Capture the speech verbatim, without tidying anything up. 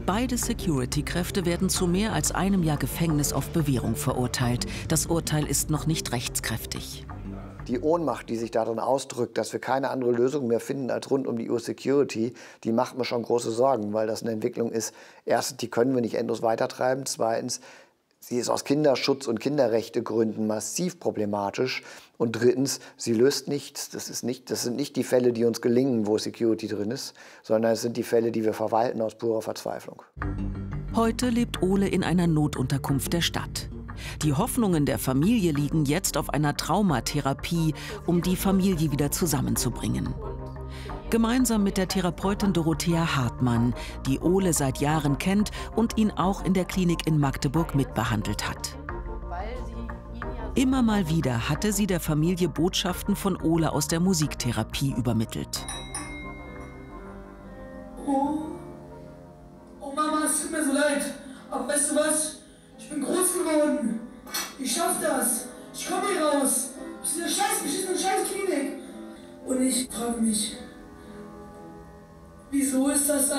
Beide Security-Kräfte werden zu mehr als einem Jahr Gefängnis auf Bewährung verurteilt. Das Urteil ist noch nicht rechtskräftig. Die Ohnmacht, die sich darin ausdrückt, dass wir keine andere Lösung mehr finden als rund um die Uhr Security, die macht mir schon große Sorgen, weil das eine Entwicklung ist. Erstens, die können wir nicht endlos weitertreiben. Zweitens, sie ist aus Kinderschutz- und Kinderrechtegründen massiv problematisch. Und drittens, sie löst nichts. Das ist nicht, das sind nicht die Fälle, die uns gelingen, wo Security drin ist, sondern es sind die Fälle, die wir verwalten aus purer Verzweiflung. Heute lebt Ole in einer Notunterkunft der Stadt. Die Hoffnungen der Familie liegen jetzt auf einer Traumatherapie, um die Familie wieder zusammenzubringen. Gemeinsam mit der Therapeutin Dorothea Hartmann, die Ole seit Jahren kennt und ihn auch in der Klinik in Magdeburg mitbehandelt hat. Immer mal wieder hatte sie der Familie Botschaften von Ole aus der Musiktherapie übermittelt. Oh, oh Mama, es tut mir so leid, aber weißt du was? Ich bin groß geworden. Ich schaff das. Ich komme hier raus. Aus dieser scheiß beschissenen Scheißklinik. Und ich frage mich, wieso ist das